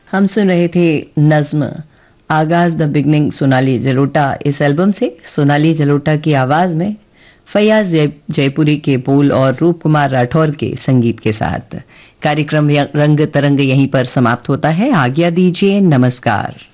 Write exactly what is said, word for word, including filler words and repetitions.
हम सुन रहे थे नज्म आगाज द बिगनिंग सोनाली जलोटा इस एल्बम से। सोनाली जलोटा की आवाज में फैयाज जय, जयपुरी के बोल और रूप कुमार राठौर के संगीत के साथ कार्यक्रम रंग तरंग यहीं पर समाप्त होता है। आज्ञा दीजिए, नमस्कार।